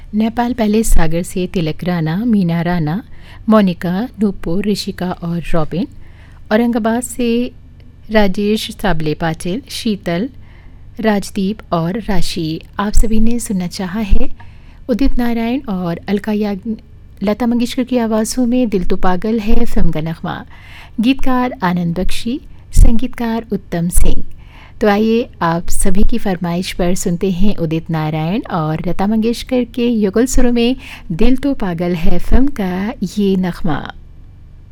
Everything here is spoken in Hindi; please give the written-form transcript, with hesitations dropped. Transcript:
नेपाल पहले सागर से तिलक राणा, मीना राणा, मोनिका, नूपुर, ऋषिका और रॉबिन। औरंगाबाद से राजेश साबले पाटिल, शीतल, राजदीप और राशि। आप सभी ने सुनना चाहा है उदित नारायण और अलका याग्निक, लता मंगेशकर की आवाज़ों में दिल तो पागल है फिल्म का नगमा। गीतकार आनंद बख्शी, संगीतकार उत्तम सिंह। तो आइए आप सभी की फरमाइश पर सुनते हैं उदित नारायण और लता मंगेशकर के युगल सुरों में दिल तो पागल है फिल्म का ये नगमा।